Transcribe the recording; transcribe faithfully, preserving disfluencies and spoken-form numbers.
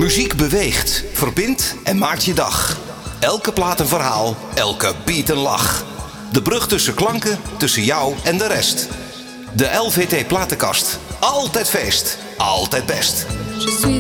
Muziek beweegt, verbindt en maakt je dag. Elke plaat een verhaal, elke beat een lach. De brug tussen klanken, tussen jou en de rest. De L V T Platenkast. Altijd feest, altijd best. Je suis